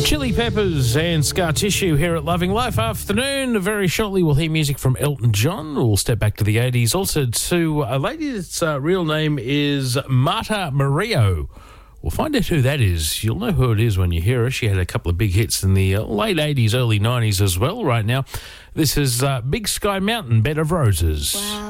Chili Peppers and Scar Tissue here at Loving Life Afternoon. Very shortly we'll hear music from Elton John. We'll step back to the 80s. Also to a lady that's real name is Marta Murillo. We'll find out who that is. You'll know who it is when you hear her. She had a couple of big hits in the late 80s, early 90s as well. Right now, this is Big Sky Mountain, Bed of Roses. Wow.